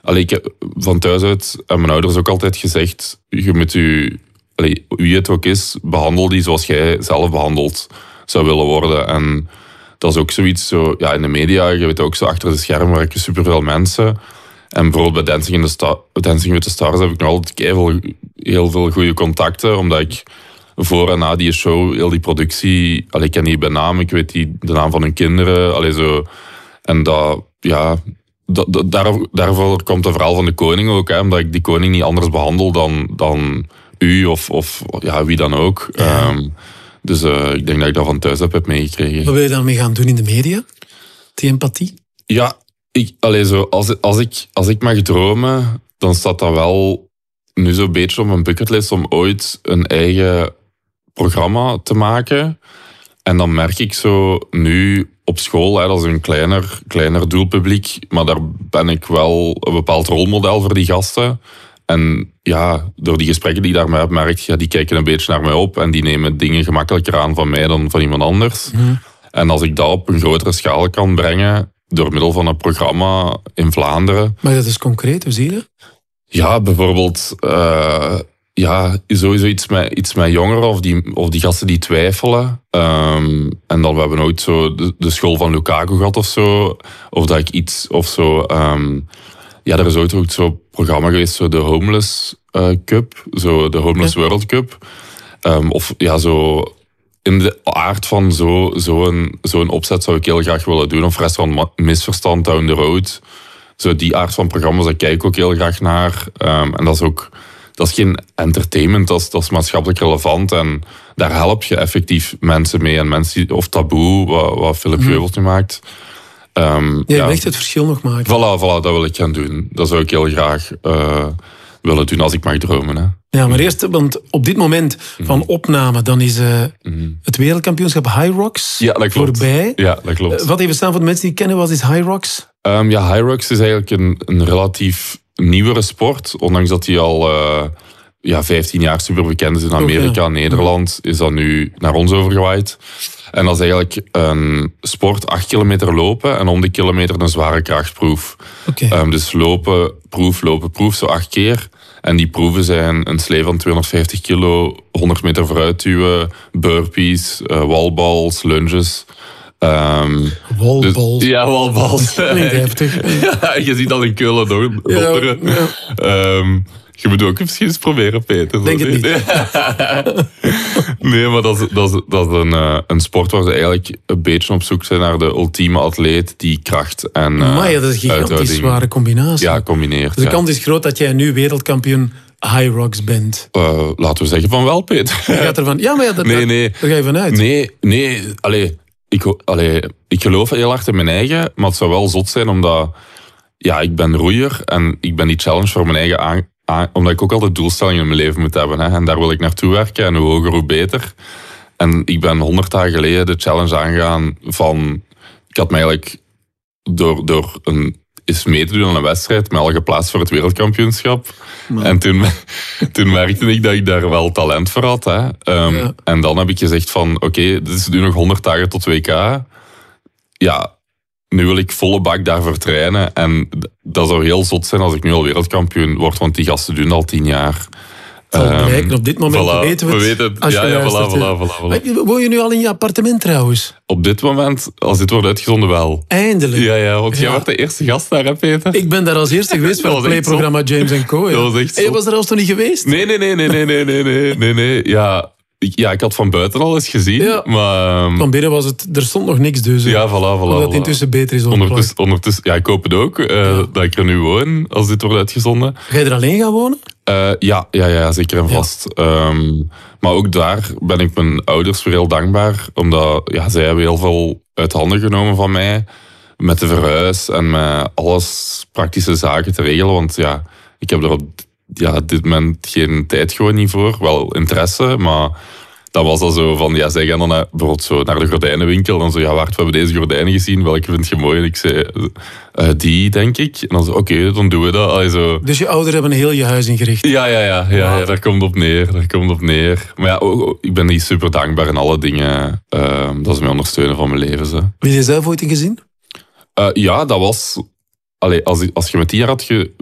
Ik heb van thuis uit hebben mijn ouders ook altijd gezegd, je moet wie het ook is, behandel die zoals jij zelf behandeld zou willen worden. En dat is ook zoiets, in de media, je weet ook zo, achter de schermen werken superveel mensen. En bijvoorbeeld bij Dancing with the Stars heb ik nog altijd heel veel goede contacten, omdat ik voor en na die show, heel die productie, ik ken die bij naam, ik weet de naam van hun kinderen, zo. En daarvoor komt het verhaal van de koning ook, omdat ik die koning niet anders behandel dan u of wie dan ook. Dus ik denk dat ik dat van thuis heb meegekregen. Wat wil je daarmee gaan doen in de media? Die empathie? Ja, als ik mag dromen, dan staat dat wel nu zo'n beetje op mijn bucketlist om ooit een eigen programma te maken. En dan merk ik zo nu op school, dat is een kleiner doelpubliek, maar daar ben ik wel een bepaald rolmodel voor die gasten. En ja, door die gesprekken die ik daarmee heb, merk ik, die kijken een beetje naar mij op en die nemen dingen gemakkelijker aan van mij dan van iemand anders. Mm. En als ik dat op een grotere schaal kan brengen, door middel van een programma in Vlaanderen. Maar dat is concreet, hoe zie je dat? Ja, bijvoorbeeld sowieso iets met jongeren of die gasten die twijfelen. En dan we hebben ooit zo de school van Lukaku gehad of zo. Of dat ik iets of zo. Er is ooit ook zo'n programma geweest, zo de Homeless Cup, zo de Homeless World Cup. Zo in de aard van zo'n opzet zou ik heel graag willen doen. Of Restaurant Misverstand, Down the Road. Zo die aard van programma's, daar kijk ik ook heel graag naar. En dat is geen entertainment, dat is maatschappelijk relevant. En daar help je effectief mensen mee. En mensen of Taboe, wat Philip Geubels nu maakt. Je wil echt het verschil nog maken. Voilà, dat wil ik gaan doen. Dat zou ik heel graag willen doen als ik mag dromen. Hè. Ja, maar eerst, want op dit moment van opname, dan is het wereldkampioenschap High Rocks voorbij. Ja, dat klopt. Wat even staan voor de mensen die kennen, wat is High Rocks? High Rocks is eigenlijk een relatief nieuwere sport. Ondanks dat die al 15 jaar super bekend is in Amerika en Nederland, is dat nu naar ons overgewaaid. En dat is eigenlijk een sport 8 kilometer lopen en om die kilometer een zware krachtproef. Okay. Dus lopen, proef, zo 8 keer. En die proeven zijn een slee van 250 kilo, 100 meter vooruit duwen, burpees, wallballs, lunges. Wallballs. Dus, ja, wallballs. Klinkt heftig. Ja, je ziet dat in Keulen dotteren. Ja. Je moet ook misschien eens proberen, Peter. Denk het niet. Nee, maar dat is een sport waar ze eigenlijk een beetje op zoek zijn naar de ultieme atleet die kracht en maar dat is een gigantisch zware combinatie. Ja, combineert. Dus de kans is groot dat jij nu wereldkampioen High Rocks bent. Laten we zeggen van wel, Peter. Je gaat ervan, daar ga je vanuit. Nee, ik geloof heel hard in mijn eigen, maar het zou wel zot zijn omdat ik ben roeier en ik ben die challenge voor mijn eigen omdat ik ook altijd doelstellingen in mijn leven moet hebben. Hè. En daar wil ik naartoe werken. En hoe hoger, hoe beter. En ik ben 100 dagen geleden de challenge aangegaan van... Ik had me eigenlijk door eens mee te doen aan een wedstrijd me al geplaatst voor het wereldkampioenschap. Man. En toen merkte ik dat ik daar wel talent voor had. Hè. En dan heb ik gezegd van... Oké, dit is nu nog 100 dagen tot WK. Ja... Nu wil ik volle bak daarvoor trainen. En dat zou heel zot zijn als ik nu al wereldkampioen word. Want die gasten doen al 10 jaar. Op dit moment weten we het. Voilà. Woon je nu al in je appartement trouwens? Op dit moment, als dit wordt uitgezonden, wel. Eindelijk. Ja, want jij wordt de eerste gast daar, hè, Peter? Ik ben daar als eerste geweest van het playprogramma James & Co. Ja. Dat was echt en je was er als toen niet geweest? Nee. Ja, ik had van buiten al eens gezien. Ja. Maar, van binnen was het... Er stond nog niks dus. Ja, voilà. Omdat het intussen beter is ondertussen, ja, ik hoop het ook. Dat ik er nu woon, als dit wordt uitgezonden. Ga je er alleen gaan wonen? Ja, zeker en vast. Maar ook daar ben ik mijn ouders weer heel dankbaar. Omdat zij hebben heel veel uit handen genomen van mij. Met de verhuis en met alles praktische zaken te regelen. Want ik heb er op dit moment geen tijd gewoon niet voor. Wel interesse, maar dan was dat zo van... zij gaan dan bijvoorbeeld zo naar de gordijnenwinkel. Dan zo, Waart, we hebben deze gordijnen gezien. Welke vind je mooi? En ik zei, die, denk ik. En dan zo, oké, dan doen we dat. Allee, zo. Dus je ouders hebben heel je huis ingericht? Ja, daar komt op neer. Maar ik ben niet super dankbaar in alle dingen. Dat ze mij ondersteunen van mijn leven. Zo. Wil je zelf ooit een gezin? Dat was... Als je met 10 jaar had